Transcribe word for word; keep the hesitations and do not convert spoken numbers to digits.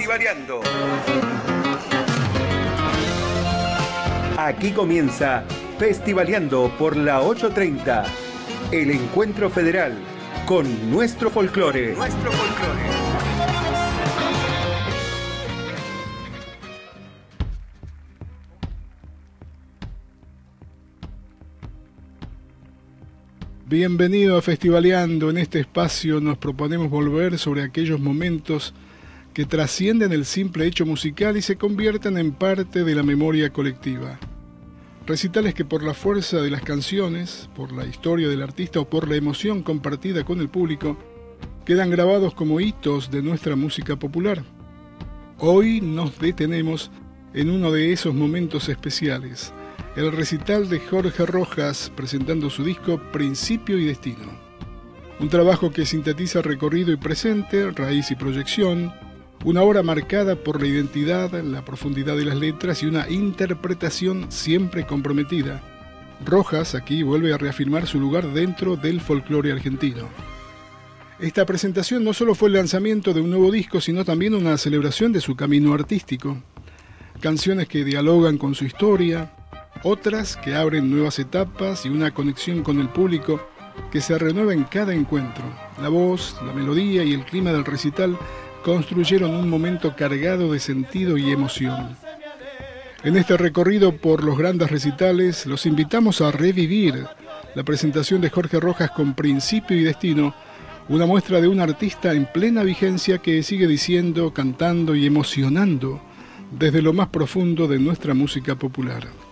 Festivaleando. Aquí comienza Festivaleando por la ocho treinta. El encuentro federal con nuestro folclore. Nuestro folclore. Bienvenido a Festivaleando. En este espacio nos proponemos volver sobre aquellos momentos que trascienden el simple hecho musical y se convierten en parte de la memoria colectiva. Recitales que por la fuerza de las canciones, por la historia del artista o por la emoción compartida con el público, quedan grabados como hitos de nuestra música popular. Hoy nos detenemos en uno de esos momentos especiales, el recital de Jorge Rojas presentando su disco Principio y Destino. Un trabajo que sintetiza recorrido y presente, raíz y proyección, una obra marcada por la identidad, la profundidad de las letras y una interpretación siempre comprometida. Rojas aquí vuelve a reafirmar su lugar dentro del folclore argentino. Esta presentación no solo fue el lanzamiento de un nuevo disco, sino también una celebración de su camino artístico. Canciones que dialogan con su historia, otras que abren nuevas etapas y una conexión con el público que se renueva en cada encuentro. La voz, la melodía y el clima del recital construyeron un momento cargado de sentido y emoción. En este recorrido por los grandes recitales, los invitamos a revivir la presentación de Jorge Rojas con Principio y Destino, una muestra de un artista en plena vigencia que sigue diciendo, cantando y emocionando desde lo más profundo de nuestra música popular.